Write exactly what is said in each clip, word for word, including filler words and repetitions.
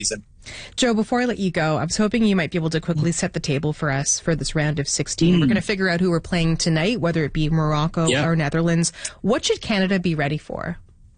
season. Joe, before I let you go, I was hoping you might be able to quickly set the table for us for this round of sixteen. Mm. We're going to figure out who we're playing tonight, whether it be Morocco yeah. or Netherlands. What should Canada be ready for?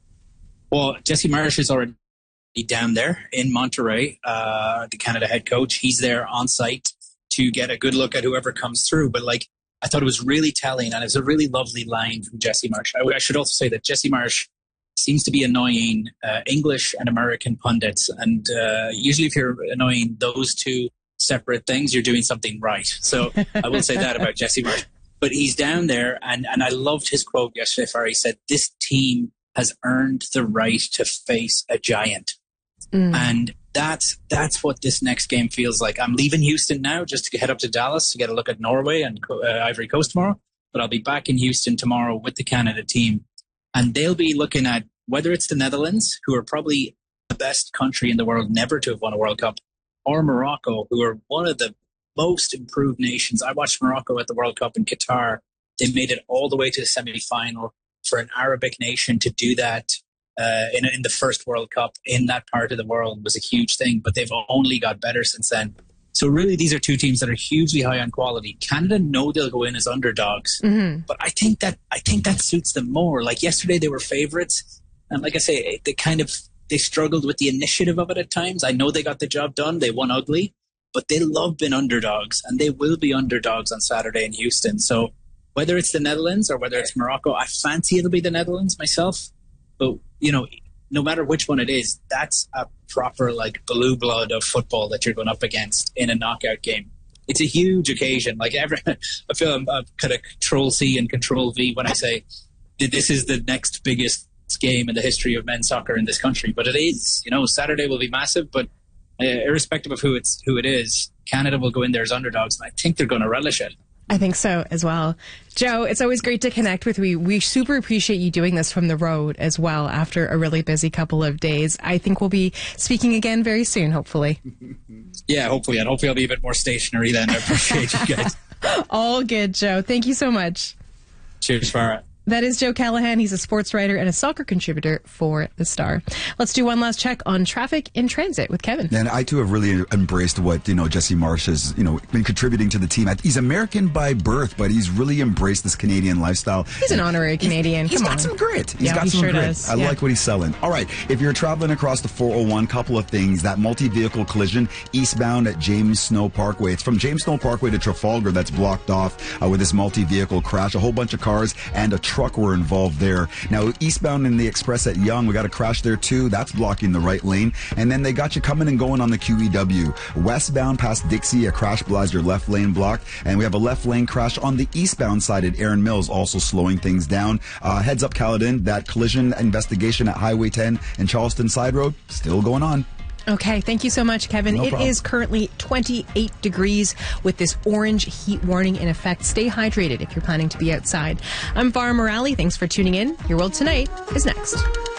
Well, Jesse Marsch is already down there in Monterrey, uh, the Canada head coach. He's there on site to get a good look at whoever comes through. But like, I thought it was really telling, and it was a really lovely line from Jesse Marsch. I, I should also say that Jesse Marsch seems to be annoying uh, English and American pundits. And uh, usually if you're annoying those two separate things, you're doing something right. So I will say that about Jesse Marsch. But he's down there, and, and I loved his quote yesterday where he said, this team has earned the right to face a giant. Mm. And that's that's what this next game feels like. I'm leaving Houston now just to head up to Dallas to get a look at Norway and uh, Ivory Coast tomorrow. But I'll be back in Houston tomorrow with the Canada team. And they'll be looking at whether it's the Netherlands, who are probably the best country in the world never to have won a World Cup, or Morocco, who are one of the most improved nations. I watched Morocco at the World Cup in Qatar. They made it all the way to the semi-final. For an Arabic nation to do that uh, in, in the first World Cup in that part of the world was a huge thing, but they've only got better since then. So really, these are two teams that are hugely high on quality. Canada know they'll go in as underdogs, mm-hmm. but I think that I think that suits them more. Like yesterday, they were favorites, and like I say, they kind of they struggled with the initiative of it at times. I know they got the job done; they won ugly, but they love being underdogs, and they will be underdogs on Saturday in Houston. So whether it's the Netherlands or whether it's Morocco, I fancy it'll be the Netherlands myself. But you know, no matter which one it is, that's a proper like blue blood of football that you're going up against in a knockout game. It's a huge occasion. Like every, I feel I'm, I'm kind of control C and control V when I say this is the next biggest game in the history of men's soccer in this country. But it is, you know, Saturday will be massive. But uh, irrespective of who it's who it is, Canada will go in there as underdogs, and I think they're going to relish it. I think so as well. Joe, it's always great to connect with you. We super appreciate you doing this from the road as well after a really busy couple of days. I think we'll be speaking again very soon, hopefully. Yeah, hopefully. And hopefully I'll be a bit more stationary then. I appreciate you guys. All good, Joe. Thank you so much. Cheers, Farah. That is Joe Callahan. He's a sports writer and a soccer contributor for The Star. Let's do one last check on traffic in transit with Kevin. And I, too, have really embraced what, you know, Jesse Marsch has, you know, been contributing to the team. He's American by birth, but he's really embraced this Canadian lifestyle. He's an honorary Canadian. He's, he's Come got on. some grit. He's yeah, got he some sure grit. does. I yeah. like what he's selling. All right. If you're traveling across the four oh one, couple of things. That multi-vehicle collision eastbound at James Snow Parkway. It's from James Snow Parkway to Trafalgar that's blocked off uh, with this multi-vehicle crash. A whole bunch of cars and a truck were involved there. Now, eastbound in the Express at Yonge, we got a crash there too. That's blocking the right lane. And then they got you coming and going on the Q E W. Westbound past Dixie, a crash blinds your left lane blocked. And we have a left lane crash on the eastbound side at Erin Mills, also slowing things down. Uh, heads up, Caledon, that collision investigation at Highway ten and Charleston Side Road, still going on. Okay, thank you so much, Kevin. No it problem. is currently twenty-eight degrees with this orange heat warning in effect. Stay hydrated if you're planning to be outside. I'm Farah Morali. Thanks for tuning in. Your World Tonight is next.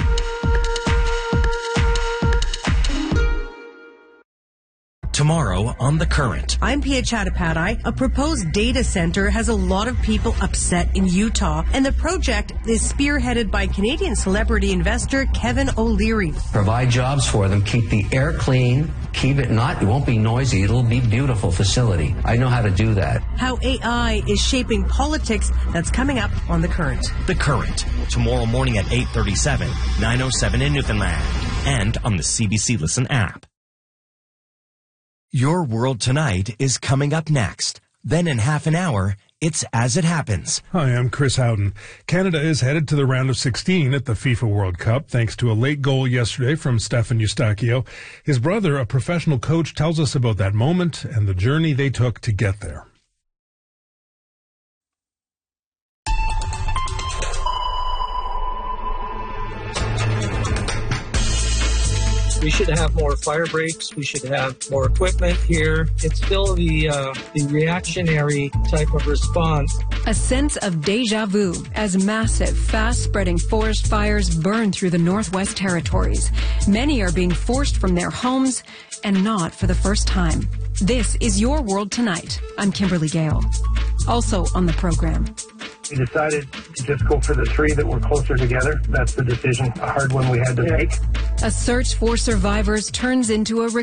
Tomorrow on The Current. I'm Pia Chattopadhyay. A proposed data center has a lot of people upset in Utah, and the project is spearheaded by Canadian celebrity investor Kevin O'Leary. Provide jobs for them, keep the air clean, keep it not, it won't be noisy, it'll be a beautiful facility. I know how to do that. How A I is shaping politics, that's coming up on The Current. The Current, tomorrow morning at eight thirty-seven, nine oh seven in Newfoundland, and on the C B C Listen app. Your World Tonight is coming up next. Then in half an hour, it's As It Happens. Hi, I'm Chris Howden. Canada is headed to the round of sixteen at the FIFA World Cup thanks to a late goal yesterday from Stefan Eustachio. His brother, a professional coach, tells us about that moment and the journey they took to get there. We should have more fire breaks. We should have more equipment here. It's still the uh, the reactionary type of response. A sense of déjà vu as massive, fast-spreading forest fires burn through the Northwest Territories. Many are being forced from their homes, and not for the first time. This is Your World Tonight. I'm Kimberly Gale. Also on the program, We decided to just go for the three that were closer together. That's the decision, a hard one we had to make. A search for survivors turns into a